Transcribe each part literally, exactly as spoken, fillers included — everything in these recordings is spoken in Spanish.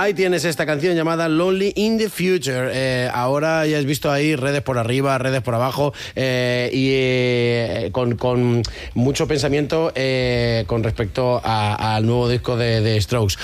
Ahí tienes esta canción llamada Lonely in the Future. Eh, ahora ya has visto ahí redes por arriba, redes por abajo, eh, y eh, con, con mucho pensamiento eh, con respecto a, al nuevo disco de, de Strokes.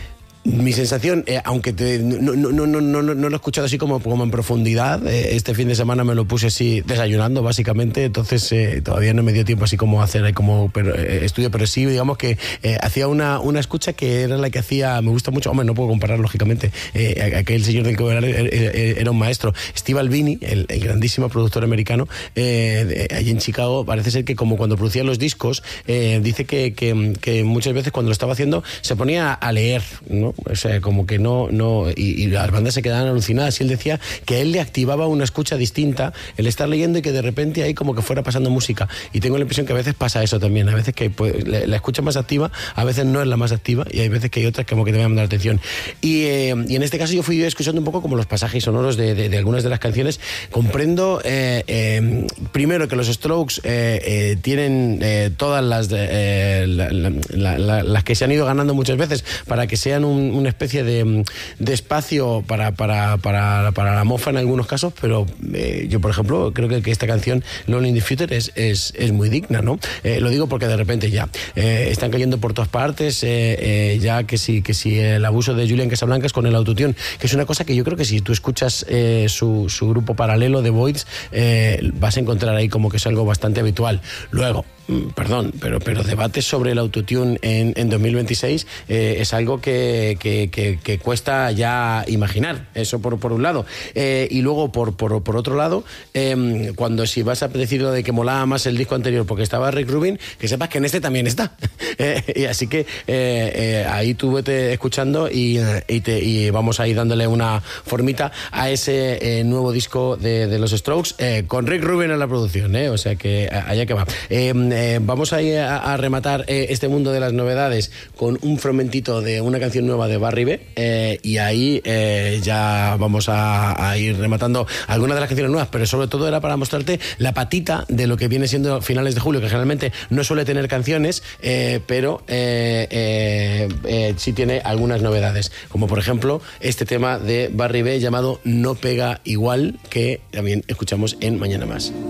Mi sensación, eh, aunque te, no, no, no, no, no, no lo he escuchado así como, como en profundidad, eh, este fin de semana me lo puse así desayunando básicamente, entonces eh, todavía no me dio tiempo así como hacer ahí como pero, eh, estudio, pero sí digamos que eh, hacía una, una escucha que era la que hacía, me gusta mucho, hombre, no puedo comparar lógicamente, eh, aquel señor del que era, era un maestro, Steve Albini, el, el grandísimo productor americano, eh, de, allí en Chicago. Parece ser que como cuando producía los discos, eh, dice que, que, que muchas veces cuando lo estaba haciendo se ponía a leer, ¿no? O sea, como que no, no y, y las bandas se quedaban alucinadas, y él decía que a él le activaba una escucha distinta el estar leyendo y que de repente ahí como que fuera pasando música, y tengo la impresión que a veces pasa eso también, a veces que pues, la escucha más activa a veces no es la más activa, y hay veces que hay otras como que te van a llamar la atención, y, eh, y en este caso yo fui escuchando un poco como los pasajes sonoros de, de, de algunas de las canciones. Comprendo eh, eh, primero que los Strokes eh, eh, tienen eh, todas las de, eh, la, la, la, la, las que se han ido ganando muchas veces para que sean un una especie de, de espacio para, para, para, para la mofa en algunos casos, pero eh, yo, por ejemplo, creo que, que esta canción, Lonely in the Future, es, es, es muy digna, ¿no? Eh, lo digo porque de repente ya eh, están cayendo por todas partes, eh, eh, ya que si, que si el abuso de Julian Casablancas con el autotune, que es una cosa que yo creo que si tú escuchas eh, su, su grupo paralelo, The Voids, eh, vas a encontrar ahí como que es algo bastante habitual. Luego, perdón, pero, pero debates sobre el autotune en, en dos mil veintiséis eh, es algo que, que, que, que cuesta ya imaginar, eso por, por un lado. Eh, y luego, por, por, por otro lado, eh, cuando si vas a decir lo de que molaba más el disco anterior porque estaba Rick Rubin, que sepas que en este también está. eh, y así que eh, eh, ahí tú vete escuchando y, y, te, y vamos a ir dándole una formita a ese eh, nuevo disco de, de los Strokes, eh, con Rick Rubin en la producción, eh, o sea que allá que va. Eh, Eh, vamos a, ir a, a rematar eh, este mundo de las novedades con un fragmentito de una canción nueva de Barry B, eh, y ahí eh, ya vamos a, a ir rematando algunas de las canciones nuevas, pero sobre todo era para mostrarte la patita de lo que viene siendo finales de julio, que generalmente no suele tener canciones, eh, pero eh, eh, eh, sí tiene algunas novedades, como por ejemplo este tema de Barry B llamado No Pega Igual, que también escuchamos en Mañana Más.